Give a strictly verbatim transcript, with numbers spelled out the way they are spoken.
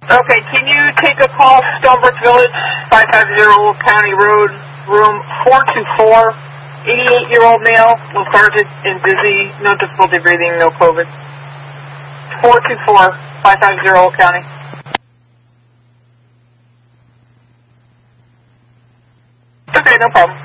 Okay, can you take a call, Stonebrook Village, five fifty Old County Road, room four two four, eighty-eight-year-old male, lethargic and dizzy, no difficulty breathing, no COVID. four two four, five fifty Old County. Okay, no problem.